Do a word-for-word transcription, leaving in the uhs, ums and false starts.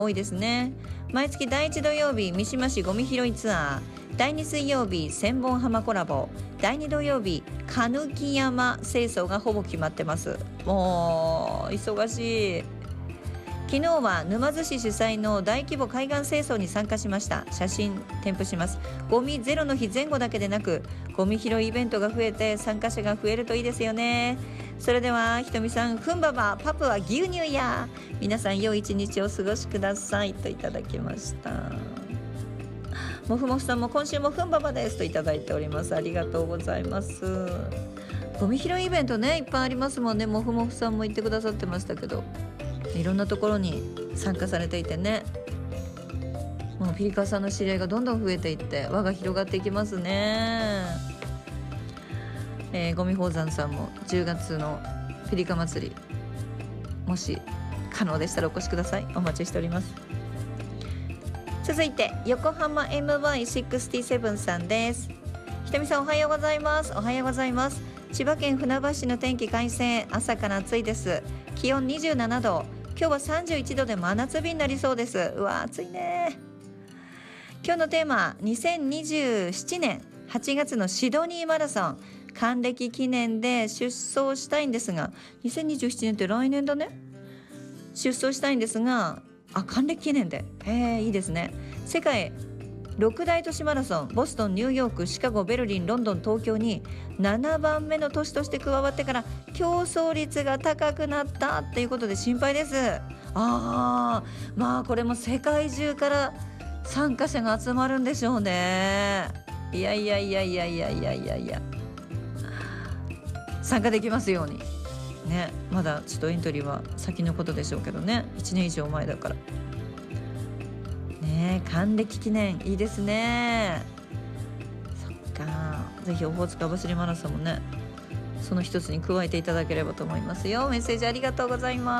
多いですね。毎月だいいち土曜日三島市ゴミ拾いツアー、だいに水曜日千本浜コラボ、だいに土曜日鹿木山清掃がほぼ決まってます。もう忙しい。昨日は沼津市主催の大規模海岸清掃に参加しました。写真添付します。ゴミゼロの日前後だけでなく、ゴミ拾いイベントが増えて参加者が増えるといいですよね。それではひとみさん、ふんばばパプは牛乳や、皆さん良い一日をお過ごしくださいといただきました。もふもふさんも今週もふんばばですといただいております。ありがとうございます。ゴミ拾いイベントね、いっぱいありますもんね。もふもふさんも言ってくださってましたけど、いろんなところに参加されていてね、もうピリカさんの知り合いがどんどん増えていって輪が広がっていきますね。えー、ゴミ宝山さんもじゅうがつのピリカ祭り、もし可能でしたらお越しください。お待ちしております。続いて横浜 エムワイろくじゅうなな さんです。ひとみさんおはようございます。おはようございます。千葉県船橋市の天気快晴、朝から暑いです。気温にじゅうななど、今日はさんじゅういちどで真夏日になりそうです。うわ暑いね。今日のテーマ、にせんにじゅうななねんはちがつのシドニーマラソン還暦記念で出走したいんですが、にせんにじゅうななねんって来年だね。出走したいんですが、あ、還暦記念で、へーいいですね。世界ろく大都市マラソン、ボストン、ニューヨーク、シカゴ、ベルリン、ロンドン、東京にななばんめの都市として加わってから競争率が高くなったっていうことで心配です。あー、まあこれも世界中から参加者が集まるんでしょうね。いやいやいやいやいやいやいやいや、参加できますようにね。まだちょっとエントリーは先のことでしょうけどね、いちねん以上前だからね。還暦記念いいですね。そっか、ぜひオホーツク網走マラソンもね、その一つに加えていただければと思いますよ。メッセージありがとうございます。